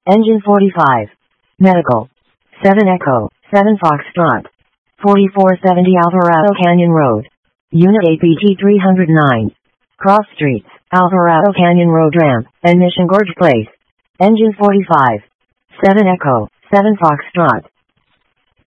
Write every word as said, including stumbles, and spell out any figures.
Engine forty-five. Medical. seven Echo, seven Foxtrot. forty-four seventy Alvarado Canyon Road. Unit A P T three oh nine. Cross Streets, Alvarado Canyon Road Ramp, and Mission Gorge Place. Engine forty-five. seven Echo, seven Foxtrot.